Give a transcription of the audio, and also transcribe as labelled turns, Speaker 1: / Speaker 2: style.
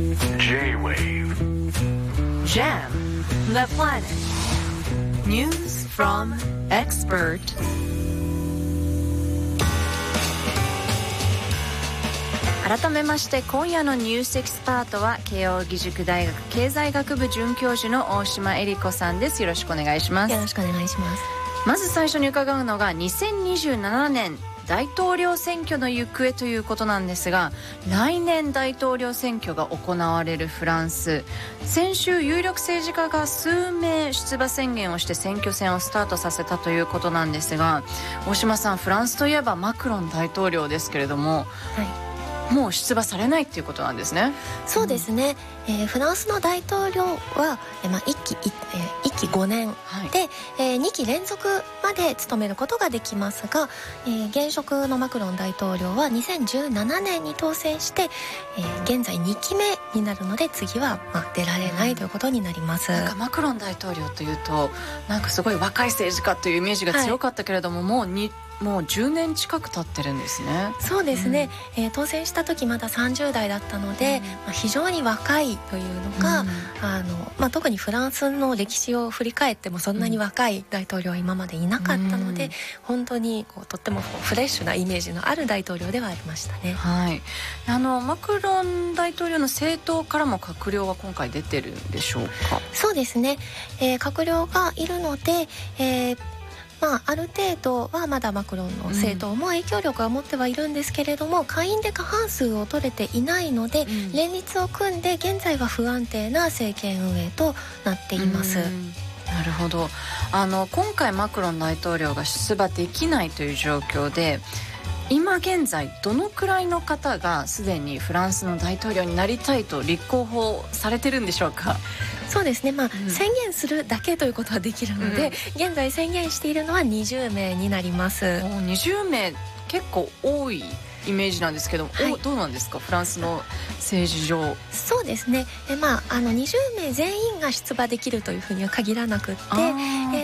Speaker 1: J-Wave
Speaker 2: Jam the Planet News from Expert。改めまして今夜のニュースエキスパートは慶應義塾大学経済学部准教授の大島恵理子さんです。よろしくお願いします。
Speaker 3: よろしくお願いします。
Speaker 2: まず最初に伺うのが2027年大統領選挙の行方ということなんですが、来年大統領選挙が行われるフランス、先週有力政治家が数名出馬宣言をして選挙戦をスタートさせたということなんですが、大島さん、フランスといえばマクロン大統領ですけれども、もう出馬されないっていうことなんですね。
Speaker 3: そうですね、フランスの大統領は、1期5年で、2期連続まで務めることができますが、現職のマクロン大統領は2017年に当選して、現在2期目になるので次は出られないということになります。
Speaker 2: なんかマクロン大統領というとなんかすごい若い政治家というイメージが強かったけれども、もう10年近く経ってるんですね。
Speaker 3: そうですね、当選した時まだ30代だったので、非常に若いというのが、特にフランスの歴史を振り返ってもそんなに若い大統領は今までいなかったので、本当にとってもフレッシュなイメージのある大統領ではありましたね。
Speaker 2: はい、マクロン大統領の政党からも閣僚は今回出てるんでしょうか。
Speaker 3: そうですね、閣僚がいるので、ある程度はまだマクロンの政党も影響力は持ってはいるんですけれども、下院で過半数を取れていないので、連立を組んで現在は不安定な政権運営となっています。
Speaker 2: なるほど。今回マクロン大統領が出馬できないという状況で、今現在どのくらいの方がすでにフランスの大統領になりたいと立候補されてるんでしょうか。
Speaker 3: そうですね、宣言するだけということはできるので、現在宣言しているのは20名になります。
Speaker 2: 20名結構多いイメージなんですけど、どうなんですか、フランスの政治上。
Speaker 3: そうですね、20名全員が出馬できるというふうには限らなくって、